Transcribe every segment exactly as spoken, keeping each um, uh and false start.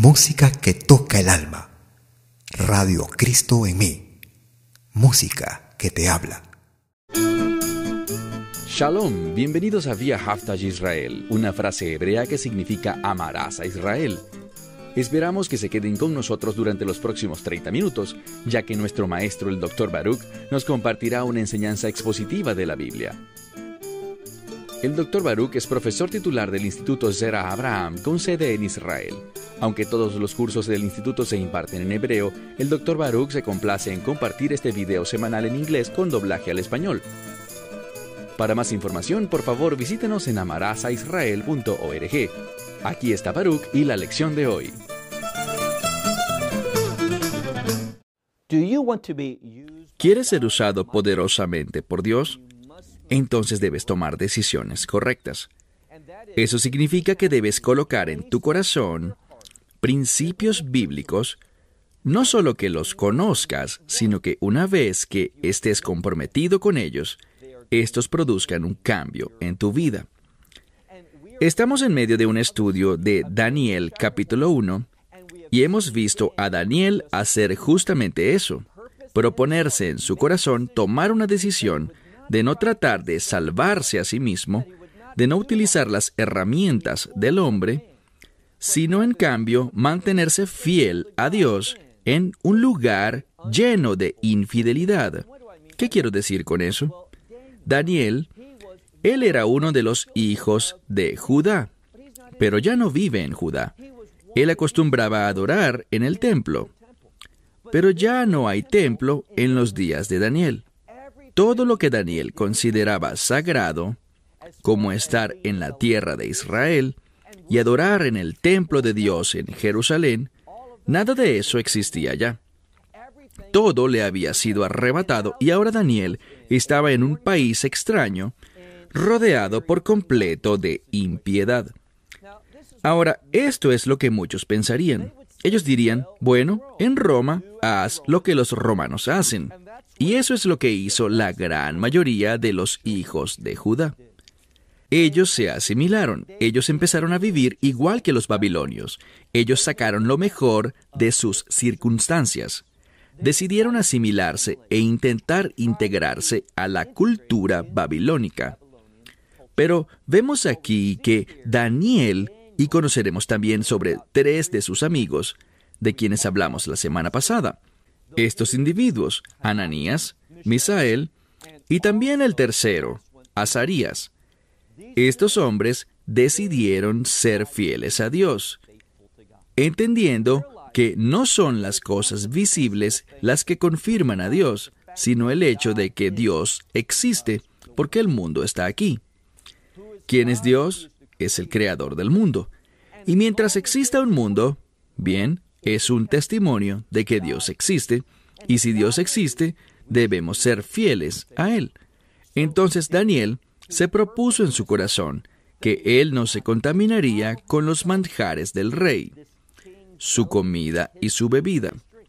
Música que toca el alma. Radio Cristo en mí. Música que te habla. Shalom, bienvenidos a Vía Haftaj Israel, una frase hebrea que significa amarás a Israel. Esperamos que se queden con nosotros durante los próximos treinta minutos, ya que nuestro maestro, el doctor Baruch, nos compartirá una enseñanza expositiva de la Biblia. El doctor Baruch es profesor titular del Instituto Zera Abraham, con sede en Israel. Aunque todos los cursos del instituto se imparten en hebreo, el doctor Baruch se complace en compartir este video semanal en inglés con doblaje al español. Para más información, por favor, visítenos en amarás a israel punto org. Aquí está Baruch y la lección de hoy. ¿Quieres ser usado poderosamente por Dios? Entonces debes tomar decisiones correctas. Eso significa que debes colocar en tu corazón principios bíblicos, no solo que los conozcas, sino que una vez que estés comprometido con ellos, estos produzcan un cambio en tu vida. Estamos en medio de un estudio de Daniel capítulo uno y hemos visto a Daniel hacer justamente eso, proponerse en su corazón tomar una decisión de no tratar de salvarse a sí mismo, de no utilizar las herramientas del hombre, sino en cambio mantenerse fiel a Dios en un lugar lleno de infidelidad. ¿Qué quiero decir con eso? Daniel, él era uno de los hijos de Judá, pero ya no vive en Judá. Él acostumbraba a adorar en el templo, pero ya no hay templo en los días de Daniel. Todo lo que Daniel consideraba sagrado, como estar en la tierra de Israel y adorar en el templo de Dios en Jerusalén, nada de eso existía ya. Todo le había sido arrebatado y ahora Daniel estaba en un país extraño, rodeado por completo de impiedad. Ahora, esto es lo que muchos pensarían. Ellos dirían, bueno, en Roma, haz lo que los romanos hacen. Y eso es lo que hizo la gran mayoría de los hijos de Judá. Ellos se asimilaron, ellos empezaron a vivir igual que los babilonios. Ellos sacaron lo mejor de sus circunstancias. Decidieron asimilarse e intentar integrarse a la cultura babilónica. Pero vemos aquí que Daniel, y conoceremos también sobre tres de sus amigos, de quienes hablamos la semana pasada. Estos individuos, Ananías, Misael, y también el tercero, Azarías. Estos hombres decidieron ser fieles a Dios, entendiendo que no son las cosas visibles las que confirman a Dios, sino el hecho de que Dios existe, porque el mundo está aquí. ¿Quién es Dios? Es el creador del mundo. Y mientras exista un mundo, bien, es un testimonio de que Dios existe, y si Dios existe, debemos ser fieles a Él. Entonces Daniel se propuso en su corazón que él no se contaminaría con los manjares del rey, su comida y su bebida.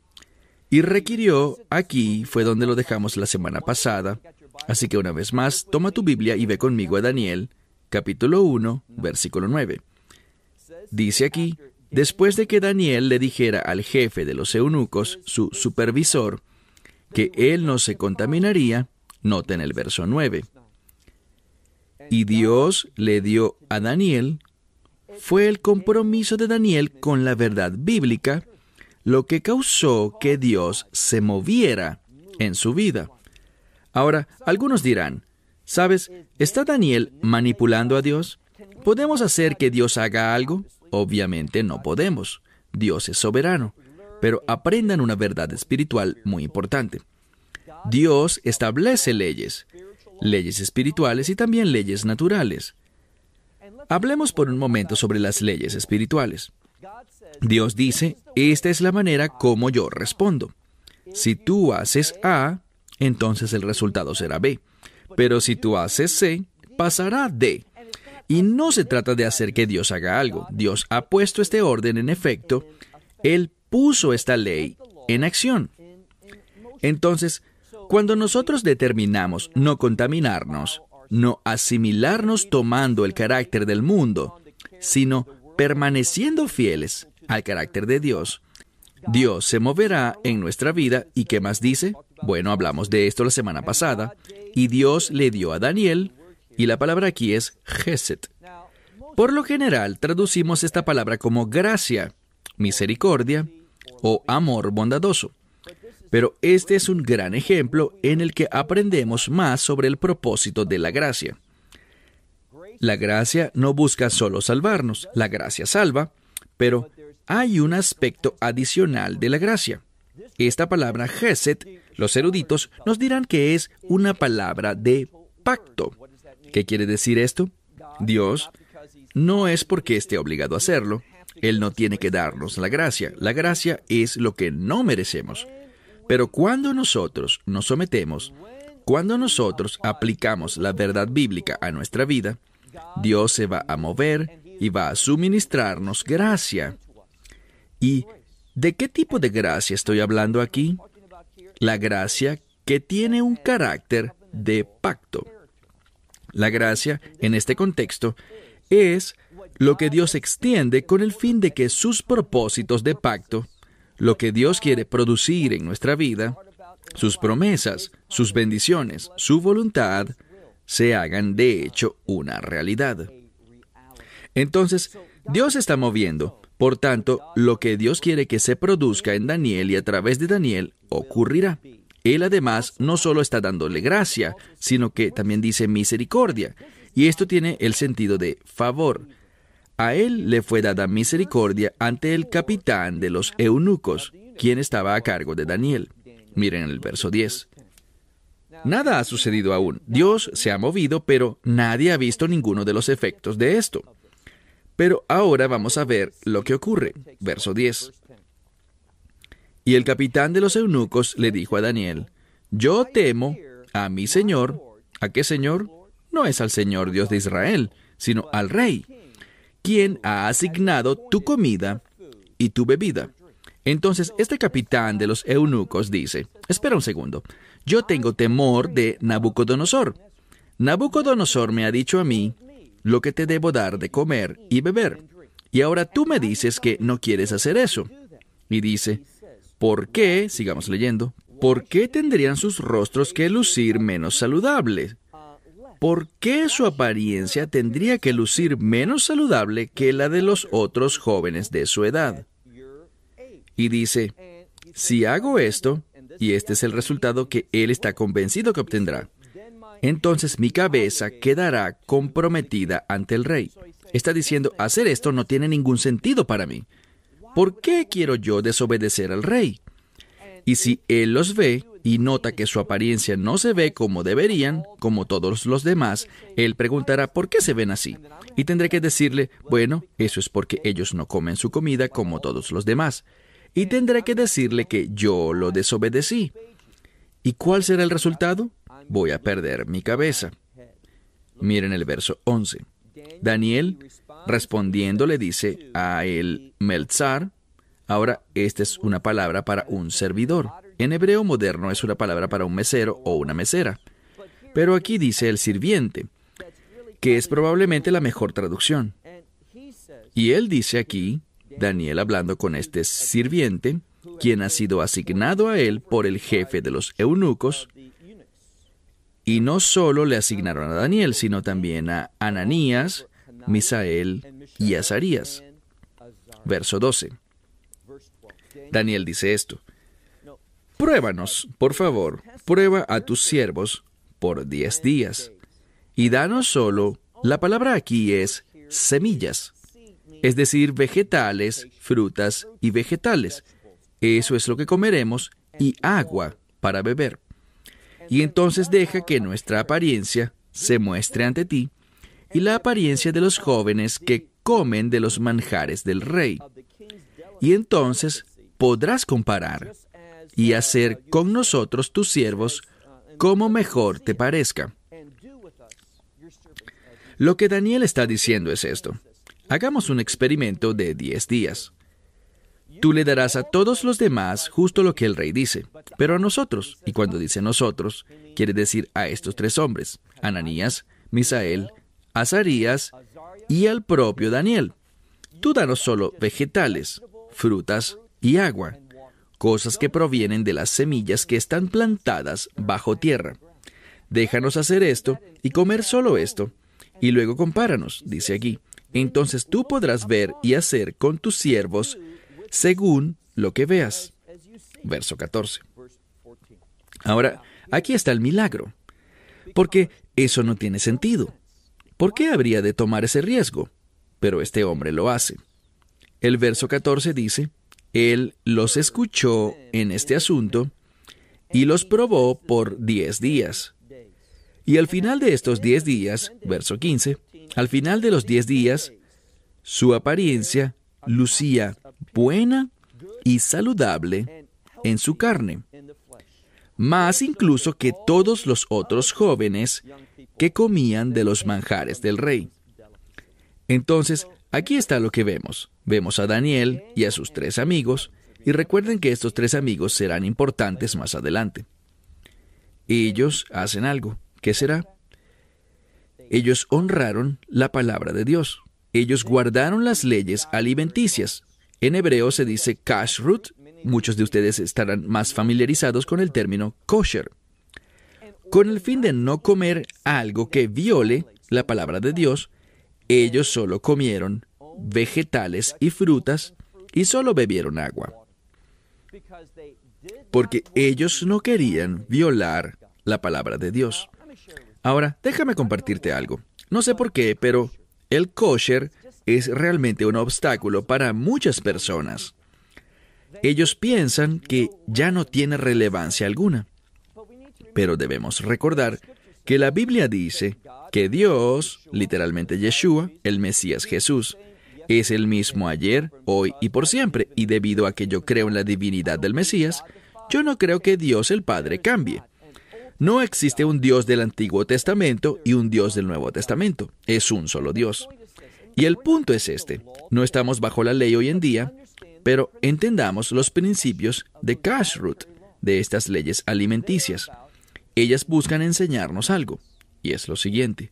Y requirió, aquí fue donde lo dejamos la semana pasada, así que una vez más, toma tu Biblia y ve conmigo a Daniel, capítulo uno, versículo nueve. Dice aquí, después de que Daniel le dijera al jefe de los eunucos, su supervisor, que él no se contaminaría, noten el verso nueve. Y Dios le dio a Daniel, fue el compromiso de Daniel con la verdad bíblica, lo que causó que Dios se moviera en su vida. Ahora, algunos dirán, ¿sabes? ¿Está Daniel manipulando a Dios? ¿Podemos hacer que Dios haga algo? Obviamente no podemos. Dios es soberano. Pero aprendan una verdad espiritual muy importante. Dios establece leyes, leyes espirituales y también leyes naturales. Hablemos por un momento sobre las leyes espirituales. Dios dice, esta es la manera como yo respondo. Si tú haces A, entonces el resultado será B. Pero si tú haces C, pasará D. Y no se trata de hacer que Dios haga algo. Dios ha puesto este orden en efecto. Él puso esta ley en acción. Entonces, cuando nosotros determinamos no contaminarnos, no asimilarnos tomando el carácter del mundo, sino permaneciendo fieles al carácter de Dios, Dios se moverá en nuestra vida. ¿Y qué más dice? Bueno, hablamos de esto la semana pasada. Y Dios le dio a Daniel, y la palabra aquí es Chesed. Por lo general, traducimos esta palabra como gracia, misericordia o amor bondadoso. Pero este es un gran ejemplo en el que aprendemos más sobre el propósito de la gracia. La gracia no busca solo salvarnos, la gracia salva, pero hay un aspecto adicional de la gracia. Esta palabra Chesed, los eruditos nos dirán que es una palabra de pacto. ¿Qué quiere decir esto? Dios no es porque esté obligado a hacerlo. Él no tiene que darnos la gracia. La gracia es lo que no merecemos. Pero cuando nosotros nos sometemos, cuando nosotros aplicamos la verdad bíblica a nuestra vida, Dios se va a mover y va a suministrarnos gracia. ¿Y de qué tipo de gracia estoy hablando aquí? La gracia que tiene un carácter de pacto. La gracia, en este contexto, es lo que Dios extiende con el fin de que sus propósitos de pacto, lo que Dios quiere producir en nuestra vida, sus promesas, sus bendiciones, su voluntad, se hagan de hecho una realidad. Entonces, Dios está moviendo. Por tanto, lo que Dios quiere que se produzca en Daniel y a través de Daniel ocurrirá. Él además no solo está dándole gracia, sino que también dice misericordia. Y esto tiene el sentido de favor. A él le fue dada misericordia ante el capitán de los eunucos, quien estaba a cargo de Daniel. Miren el verso diez. Nada ha sucedido aún. Dios se ha movido, pero nadie ha visto ninguno de los efectos de esto. Pero ahora vamos a ver lo que ocurre. Verso diez. Y el capitán de los eunucos le dijo a Daniel, yo temo a mi Señor. ¿A qué Señor? No es al Señor Dios de Israel, sino al Rey, quien ha asignado tu comida y tu bebida. Entonces, este capitán de los eunucos dice, espera un segundo, yo tengo temor de Nabucodonosor. Nabucodonosor me ha dicho a mí lo que te debo dar de comer y beber. Y ahora tú me dices que no quieres hacer eso. Y dice, ¿por qué? Sigamos leyendo. ¿Por qué tendrían sus rostros que lucir menos saludables? ¿Por qué su apariencia tendría que lucir menos saludable que la de los otros jóvenes de su edad? Y dice, si hago esto, y este es el resultado que él está convencido que obtendrá, entonces mi cabeza quedará comprometida ante el rey. Está diciendo, hacer esto no tiene ningún sentido para mí. ¿Por qué quiero yo desobedecer al rey? Y si él los ve y nota que su apariencia no se ve como deberían, como todos los demás, él preguntará por qué se ven así. Y tendré que decirle, bueno, eso es porque ellos no comen su comida como todos los demás. Y tendré que decirle que yo lo desobedecí. ¿Y cuál será el resultado? Voy a perder mi cabeza. Miren el verso once. Daniel, respondiendo, le dice a el Meltzar. Ahora, esta es una palabra para un servidor. En hebreo moderno es una palabra para un mesero o una mesera. Pero aquí dice el sirviente, que es probablemente la mejor traducción. Y él dice aquí, Daniel hablando con este sirviente, quien ha sido asignado a él por el jefe de los eunucos, y no solo le asignaron a Daniel, sino también a Ananías, Misael y Azarías. Verso doce. Daniel dice esto, pruébanos, por favor, prueba a tus siervos por diez días, y danos solo, la palabra aquí es semillas, es decir, vegetales, frutas y vegetales. Eso es lo que comeremos, y agua para beber. Y entonces deja que nuestra apariencia se muestre ante ti, y la apariencia de los jóvenes que comen de los manjares del rey. Y entonces podrás comparar y hacer con nosotros tus siervos como mejor te parezca. Lo que Daniel está diciendo es esto. Hagamos un experimento de diez días. Tú le darás a todos los demás justo lo que el rey dice, pero a nosotros, y cuando dice nosotros, quiere decir a estos tres hombres, Ananías, Misael, Azarías y al propio Daniel. Tú danos solo vegetales, frutas y agua, cosas que provienen de las semillas que están plantadas bajo tierra. Déjanos hacer esto y comer solo esto, y luego compáranos, dice aquí. Entonces tú podrás ver y hacer con tus siervos según lo que veas. Verso catorce. Ahora, aquí está el milagro, porque eso no tiene sentido. ¿Por qué habría de tomar ese riesgo? Pero este hombre lo hace. El verso catorce dice, Él los escuchó en este asunto y los probó por diez días. Y al final de estos diez días, verso quince, al final de los diez días, su apariencia lucía buena y saludable en su carne, más incluso que todos los otros jóvenes que comían de los manjares del rey. Entonces, aquí está lo que vemos. Vemos a Daniel y a sus tres amigos, y recuerden que estos tres amigos serán importantes más adelante. Ellos hacen algo. ¿Qué será? Ellos honraron la palabra de Dios. Ellos guardaron las leyes alimenticias. En hebreo se dice kashrut. Muchos de ustedes estarán más familiarizados con el término kosher. Con el fin de no comer algo que viole la palabra de Dios, ellos solo comieron vegetales y frutas y solo bebieron agua. Porque ellos no querían violar la palabra de Dios. Ahora, déjame compartirte algo. No sé por qué, pero el kosher es realmente un obstáculo para muchas personas. Ellos piensan que ya no tiene relevancia alguna. Pero debemos recordar que la Biblia dice que Dios, literalmente Yeshua, el Mesías Jesús, es el mismo ayer, hoy y por siempre. Y debido a que yo creo en la divinidad del Mesías, yo no creo que Dios el Padre cambie. No existe un Dios del Antiguo Testamento y un Dios del Nuevo Testamento. Es un solo Dios. Y el punto es este. No estamos bajo la ley hoy en día, pero entendamos los principios de kashrut, de estas leyes alimenticias. Ellas buscan enseñarnos algo, y es lo siguiente.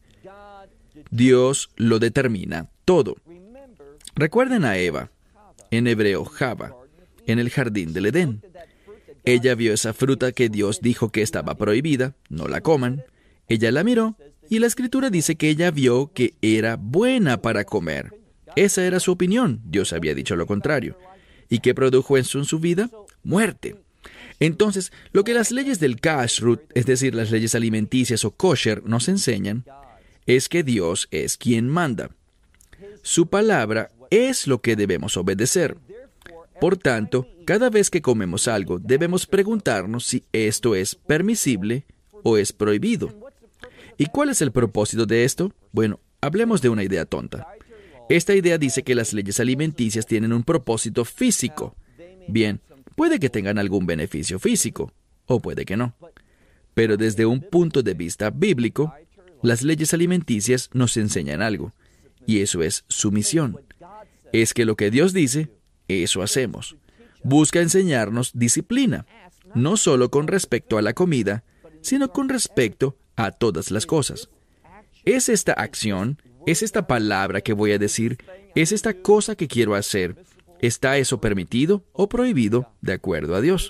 Dios lo determina todo. Recuerden a Eva, en hebreo Java, en el jardín del Edén. Ella vio esa fruta que Dios dijo que estaba prohibida, no la coman. Ella la miró, y la Escritura dice que ella vio que era buena para comer. Esa era su opinión, Dios había dicho lo contrario. ¿Y qué produjo eso en su vida? Muerte. Entonces, lo que las leyes del kashrut, es decir, las leyes alimenticias o kosher, nos enseñan, es que Dios es quien manda. Su palabra es lo que debemos obedecer. Por tanto, cada vez que comemos algo, debemos preguntarnos si esto es permisible o es prohibido. ¿Y cuál es el propósito de esto? Bueno, hablemos de una idea tonta. Esta idea dice que las leyes alimenticias tienen un propósito físico. Bien, puede que tengan algún beneficio físico, o puede que no. Pero desde un punto de vista bíblico, las leyes alimenticias nos enseñan algo, y eso es sumisión. Es que lo que Dios dice, eso hacemos. Busca enseñarnos disciplina, no solo con respecto a la comida, sino con respecto a todas las cosas. Es esta acción, es esta palabra que voy a decir, es esta cosa que quiero hacer. ¿Está eso permitido o prohibido de acuerdo a Dios?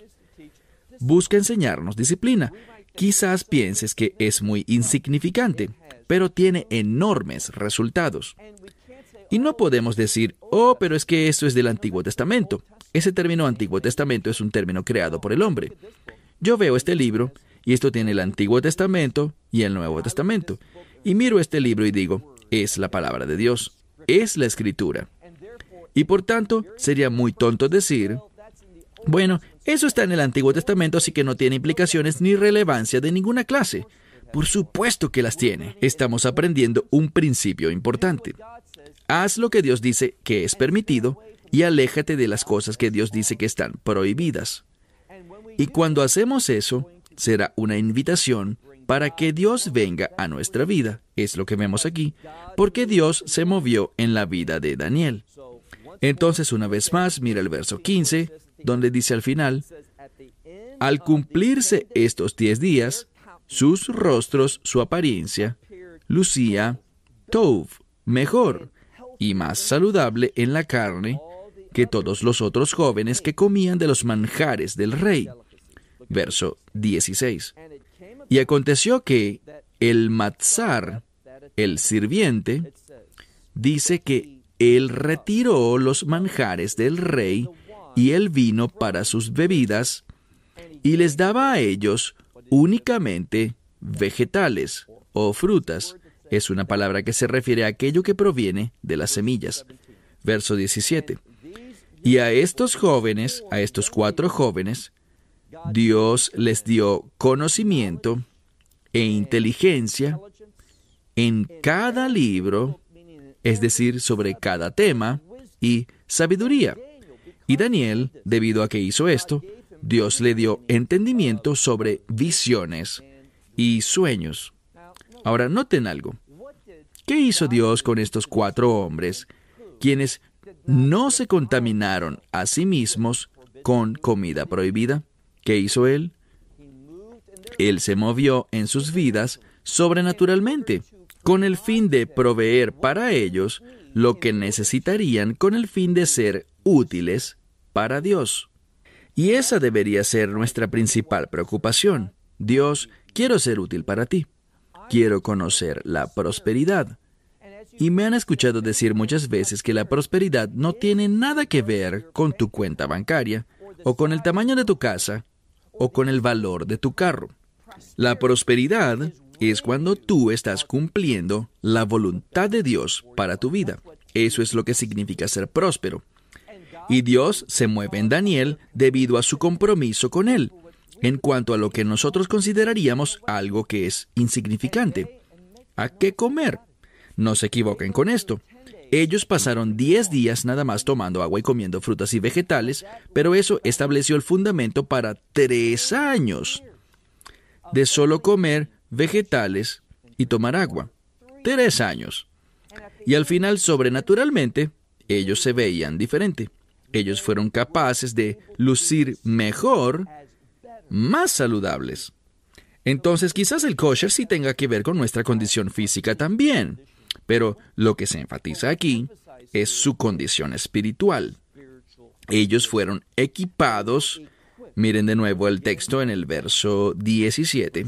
Busca enseñarnos disciplina. Quizás pienses que es muy insignificante, pero tiene enormes resultados. Y no podemos decir, oh, pero es que esto es del Antiguo Testamento. Ese término Antiguo Testamento es un término creado por el hombre. Yo veo este libro, y esto tiene el Antiguo Testamento y el Nuevo Testamento. Y miro este libro y digo, es la palabra de Dios, es la Escritura. Y por tanto, sería muy tonto decir, bueno, eso está en el Antiguo Testamento, así que no tiene implicaciones ni relevancia de ninguna clase. Por supuesto que las tiene. Estamos aprendiendo un principio importante. Haz lo que Dios dice que es permitido y aléjate de las cosas que Dios dice que están prohibidas. Y cuando hacemos eso, será una invitación para que Dios venga a nuestra vida. Es lo que vemos aquí, porque Dios se movió en la vida de Daniel. Entonces, una vez más, mira el verso quince, donde dice al final, al cumplirse estos diez días, sus rostros, su apariencia, lucía tov, mejor y más saludable en la carne que todos los otros jóvenes que comían de los manjares del rey. Verso dieciséis. Y aconteció que el matzar, el sirviente, dice que él retiró los manjares del rey y el vino para sus bebidas, y les daba a ellos únicamente vegetales o frutas. Es una palabra que se refiere a aquello que proviene de las semillas. Verso diecisiete. Y a estos jóvenes, a estos cuatro jóvenes, Dios les dio conocimiento e inteligencia en cada libro, es decir, sobre cada tema, y sabiduría. Y Daniel, debido a que hizo esto, Dios le dio entendimiento sobre visiones y sueños. Ahora, noten algo. ¿Qué hizo Dios con estos cuatro hombres, quienes no se contaminaron a sí mismos con comida prohibida? ¿Qué hizo Él? Él se movió en sus vidas sobrenaturalmente, con el fin de proveer para ellos lo que necesitarían con el fin de ser útiles para Dios. Y esa debería ser nuestra principal preocupación. Dios, quiero ser útil para ti. Quiero conocer la prosperidad. Y me han escuchado decir muchas veces que la prosperidad no tiene nada que ver con tu cuenta bancaria, o con el tamaño de tu casa, o con el valor de tu carro. La prosperidad es cuando tú estás cumpliendo la voluntad de Dios para tu vida. Eso es lo que significa ser próspero. Y Dios se mueve en Daniel debido a su compromiso con él, en cuanto a lo que nosotros consideraríamos algo que es insignificante. ¿A qué comer? No se equivoquen con esto. Ellos pasaron diez días nada más tomando agua y comiendo frutas y vegetales, pero eso estableció el fundamento para tres años de solo comer vegetales y tomar agua. Tres años. Y al final, sobrenaturalmente, ellos se veían diferente. Ellos fueron capaces de lucir mejor, más saludables. Entonces, quizás el kosher sí tenga que ver con nuestra condición física también. Pero lo que se enfatiza aquí es su condición espiritual. Ellos fueron equipados. Miren de nuevo el texto en el verso diecisiete.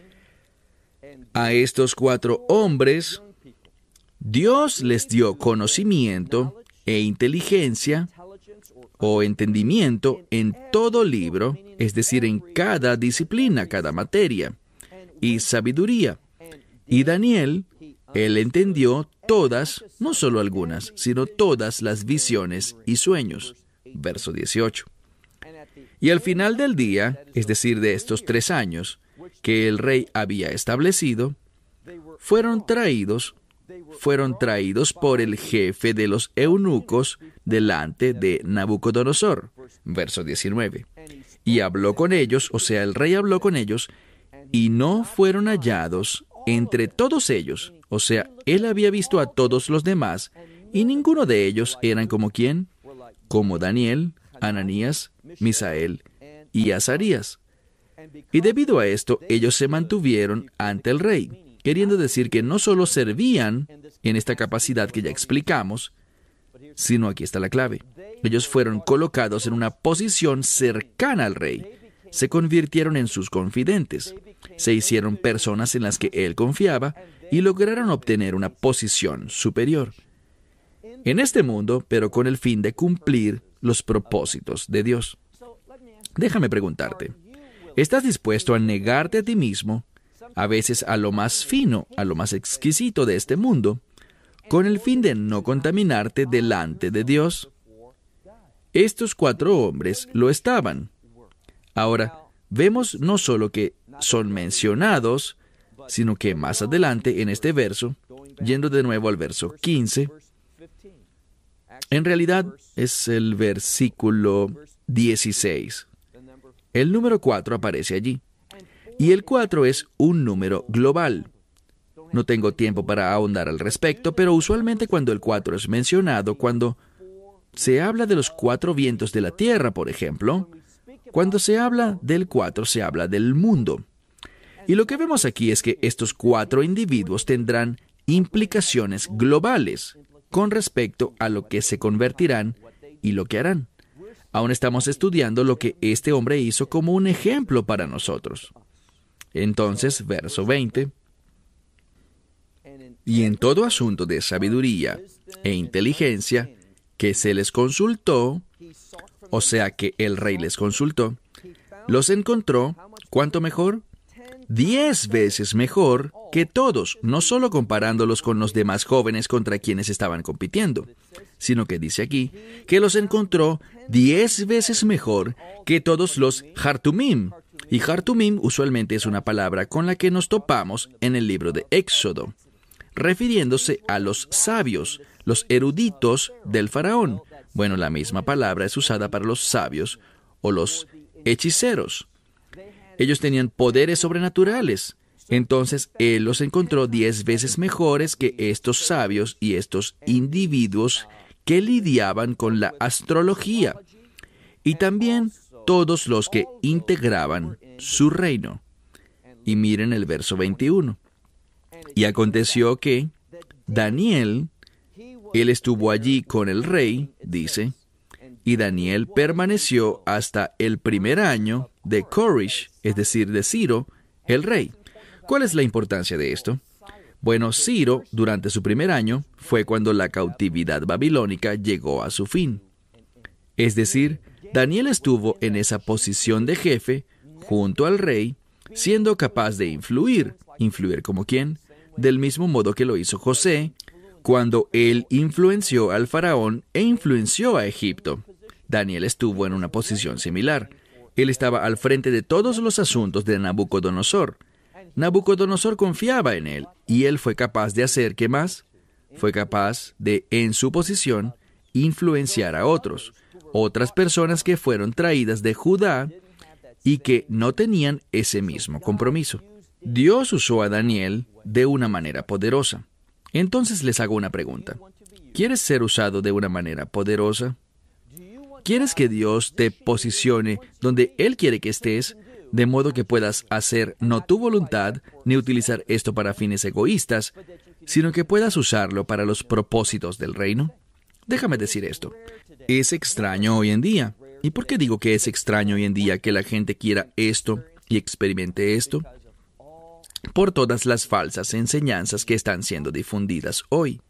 A estos cuatro hombres, Dios les dio conocimiento e inteligencia o entendimiento en todo libro, es decir, en cada disciplina, cada materia, y sabiduría. Y Daniel, él entendió todas, no solo algunas, sino todas las visiones y sueños. Verso dieciocho. Y al final del día, es decir, de estos tres años que el rey había establecido, fueron traídos, fueron traídos por el jefe de los eunucos delante de Nabucodonosor. Verso diecinueve. Y habló con ellos, o sea, el rey habló con ellos, y no fueron hallados entre todos ellos. O sea, él había visto a todos los demás, y ninguno de ellos eran como quién, como Daniel, Ananías, Misael y Azarías. Y debido a esto, ellos se mantuvieron ante el rey, queriendo decir que no solo servían en esta capacidad que ya explicamos, sino aquí está la clave. Ellos fueron colocados en una posición cercana al rey. Se convirtieron en sus confidentes. Se hicieron personas en las que él confiaba y lograron obtener una posición superior en este mundo, pero con el fin de cumplir los propósitos de Dios. Déjame preguntarte, ¿estás dispuesto a negarte a ti mismo, a veces a lo más fino, a lo más exquisito de este mundo, con el fin de no contaminarte delante de Dios? Estos cuatro hombres lo estaban. Ahora, vemos no solo que son mencionados, sino que más adelante en este verso, yendo de nuevo al verso quince, en realidad es el versículo dieciséis. El número cuatro aparece allí. Y el cuatro es un número global. No tengo tiempo para ahondar al respecto, pero usualmente cuando el cuatro es mencionado, cuando se habla de los cuatro vientos de la tierra, por ejemplo, cuando se habla del cuatro, se habla del mundo. Y lo que vemos aquí es que estos cuatro individuos tendrán implicaciones globales con respecto a lo que se convertirán y lo que harán. Aún estamos estudiando lo que este hombre hizo como un ejemplo para nosotros. Entonces, verso veinte. Y en todo asunto de sabiduría e inteligencia que se les consultó, o sea que el rey les consultó, los encontró, ¿cuánto mejor? Diez veces mejor que todos, no solo comparándolos con los demás jóvenes contra quienes estaban compitiendo, sino que dice aquí que los encontró diez veces mejor que todos los Hartumim. Y Hartumim usualmente es una palabra con la que nos topamos en el libro de Éxodo, refiriéndose a los sabios, los eruditos del faraón. Bueno, la misma palabra es usada para los sabios o los hechiceros. Ellos tenían poderes sobrenaturales. Entonces, él los encontró diez veces mejores que estos sabios y estos individuos que lidiaban con la astrología, y también todos los que integraban su reino. Y miren el verso veintiuno. Y aconteció que Daniel, él estuvo allí con el rey, dice, y Daniel permaneció hasta el primer año de Corish, es decir, de Ciro, el rey. ¿Cuál es la importancia de esto? Bueno, Ciro, durante su primer año, fue cuando la cautividad babilónica llegó a su fin. Es decir, Daniel estuvo en esa posición de jefe, junto al rey, siendo capaz de influir. ¿Influir como quién? Del mismo modo que lo hizo José, cuando él influenció al faraón e influenció a Egipto. Daniel estuvo en una posición similar. Él estaba al frente de todos los asuntos de Nabucodonosor. Nabucodonosor confiaba en él, y él fue capaz de hacer, ¿qué más? Fue capaz de, en su posición, influenciar a otros, otras personas que fueron traídas de Judá y que no tenían ese mismo compromiso. Dios usó a Daniel de una manera poderosa. Entonces les hago una pregunta. ¿Quieres ser usado de una manera poderosa? ¿Quieres que Dios te posicione donde Él quiere que estés, de modo que puedas hacer no tu voluntad, ni utilizar esto para fines egoístas, sino que puedas usarlo para los propósitos del reino? Déjame decir esto. Es extraño hoy en día. ¿Y por qué digo que es extraño hoy en día que la gente quiera esto y experimente esto? Por todas las falsas enseñanzas que están siendo difundidas hoy.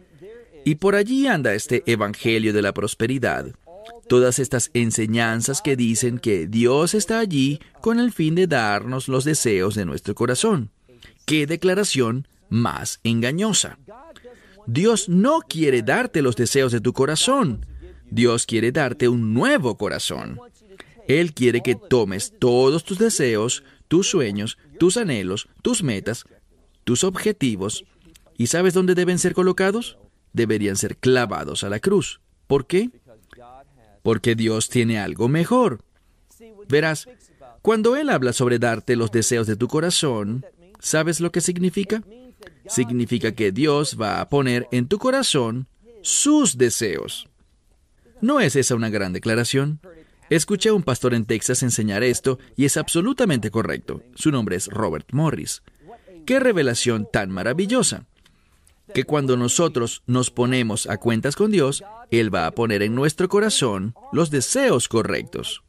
Y por allí anda este evangelio de la prosperidad. Todas estas enseñanzas que dicen que Dios está allí con el fin de darnos los deseos de nuestro corazón. ¡Qué declaración más engañosa! Dios no quiere darte los deseos de tu corazón. Dios quiere darte un nuevo corazón. Él quiere que tomes todos tus deseos, tus sueños, tus anhelos, tus metas, tus objetivos. ¿Y sabes dónde deben ser colocados? Deberían ser clavados a la cruz. ¿Por qué? Porque Dios tiene algo mejor. Verás, cuando Él habla sobre darte los deseos de tu corazón, ¿sabes lo que significa? Significa que Dios va a poner en tu corazón sus deseos. ¿No es esa una gran declaración? Escuché a un pastor en Texas enseñar esto y es absolutamente correcto. Su nombre es Robert Morris. ¡Qué revelación tan maravillosa! Que cuando nosotros nos ponemos a cuentas con Dios, Él va a poner en nuestro corazón los deseos correctos.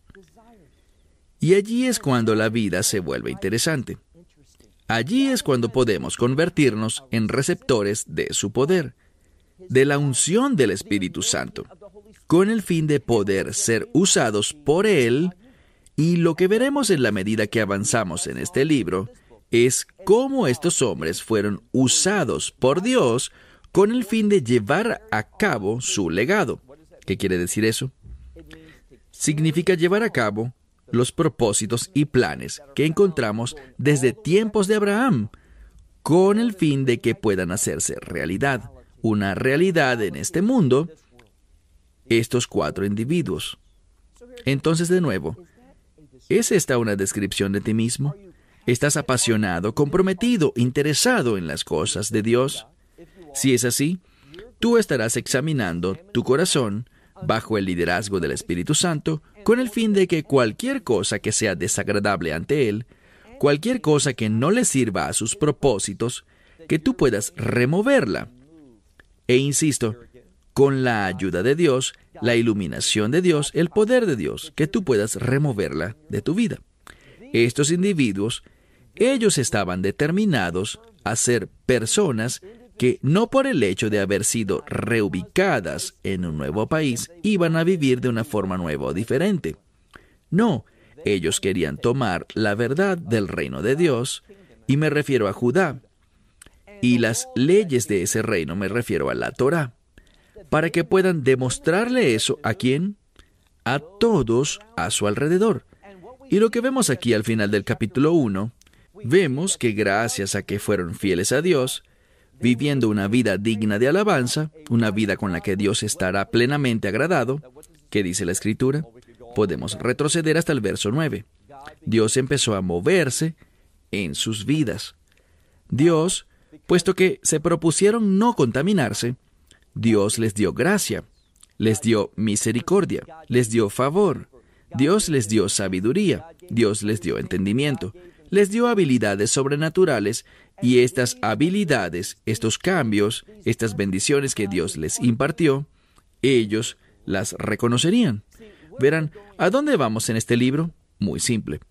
Y allí es cuando la vida se vuelve interesante. Allí es cuando podemos convertirnos en receptores de su poder, de la unción del Espíritu Santo, con el fin de poder ser usados por Él. Y lo que veremos en la medida que avanzamos en este libro es cómo estos hombres fueron usados por Dios con el fin de llevar a cabo su legado. ¿Qué quiere decir eso? Significa llevar a cabo los propósitos y planes que encontramos desde tiempos de Abraham, con el fin de que puedan hacerse realidad, una realidad en este mundo, estos cuatro individuos. Entonces, de nuevo, ¿es esta una descripción de ti mismo? ¿Estás apasionado, comprometido, interesado en las cosas de Dios? Si es así, tú estarás examinando tu corazón bajo el liderazgo del Espíritu Santo con el fin de que cualquier cosa que sea desagradable ante Él, cualquier cosa que no le sirva a sus propósitos, que tú puedas removerla. E insisto, con la ayuda de Dios, la iluminación de Dios, el poder de Dios, que tú puedas removerla de tu vida. Estos individuos, ellos estaban determinados a ser personas que no por el hecho de haber sido reubicadas en un nuevo país, iban a vivir de una forma nueva o diferente. No, ellos querían tomar la verdad del reino de Dios, y me refiero a Judá, y las leyes de ese reino, me refiero a la Torá, para que puedan demostrarle eso ¿a quién? A todos a su alrededor. Y lo que vemos aquí al final del capítulo uno, vemos que gracias a que fueron fieles a Dios, viviendo una vida digna de alabanza, una vida con la que Dios estará plenamente agradado, ¿qué dice la Escritura? Podemos retroceder hasta el verso nueve. Dios empezó a moverse en sus vidas. Dios, puesto que se propusieron no contaminarse, Dios les dio gracia, les dio misericordia, les dio favor, Dios les dio sabiduría, Dios les dio entendimiento, les dio habilidades sobrenaturales, y estas habilidades, estos cambios, estas bendiciones que Dios les impartió, ellos las reconocerían. Verán, ¿a dónde vamos en este libro? Muy simple.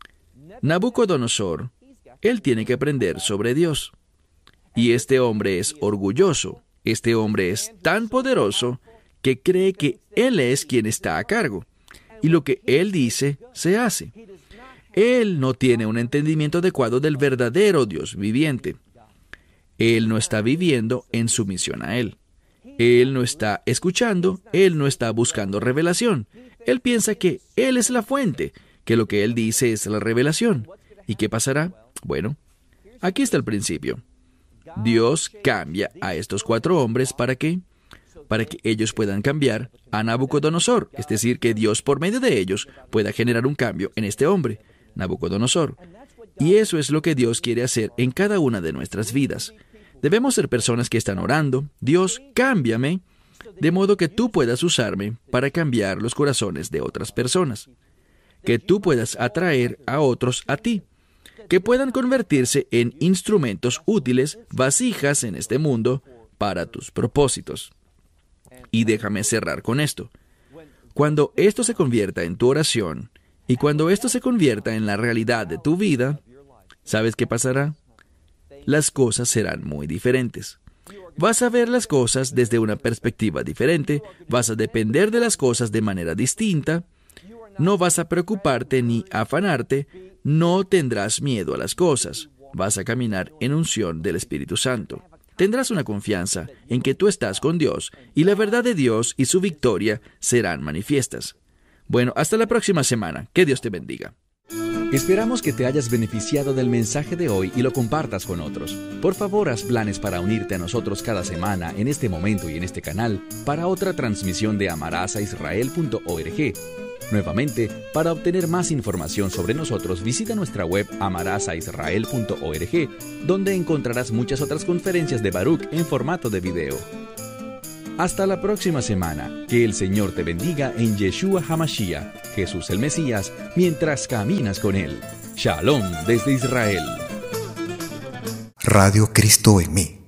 Nabucodonosor, él tiene que aprender sobre Dios. Y este hombre es orgulloso, este hombre es tan poderoso que cree que él es quien está a cargo. Y lo que él dice, se hace. Él no tiene un entendimiento adecuado del verdadero Dios viviente. Él no está viviendo en sumisión a Él. Él no está escuchando, Él no está buscando revelación. Él piensa que Él es la fuente, que lo que Él dice es la revelación. ¿Y qué pasará? Bueno, aquí está el principio. Dios cambia a estos cuatro hombres ¿para qué? Para que ellos puedan cambiar a Nabucodonosor, es decir, que Dios por medio de ellos pueda generar un cambio en este hombre, Nabucodonosor. Y eso es lo que Dios quiere hacer en cada una de nuestras vidas. Debemos ser personas que están orando, Dios, cámbiame, de modo que tú puedas usarme para cambiar los corazones de otras personas. Que tú puedas atraer a otros a ti. Que puedan convertirse en instrumentos útiles, vasijas en este mundo, para tus propósitos. Y déjame cerrar con esto. Cuando esto se convierta en tu oración, y cuando esto se convierta en la realidad de tu vida, ¿sabes qué pasará? Las cosas serán muy diferentes. Vas a ver las cosas desde una perspectiva diferente, vas a depender de las cosas de manera distinta, no vas a preocuparte ni afanarte, no tendrás miedo a las cosas, vas a caminar en unción del Espíritu Santo. Tendrás una confianza en que tú estás con Dios y la verdad de Dios y su victoria serán manifiestas. Bueno, hasta la próxima semana. Que Dios te bendiga. Esperamos que te hayas beneficiado del mensaje de hoy y lo compartas con otros. Por favor, haz planes para unirte a nosotros cada semana en este momento y en este canal para otra transmisión de amarás a israel punto org. Nuevamente, para obtener más información sobre nosotros, visita nuestra web amarás a israel punto org, donde encontrarás muchas otras conferencias de Baruch en formato de video. Hasta la próxima semana. Que el Señor te bendiga en Yeshua HaMashiach, Jesús el Mesías, mientras caminas con Él. Shalom desde Israel. Radio Cristo en mí.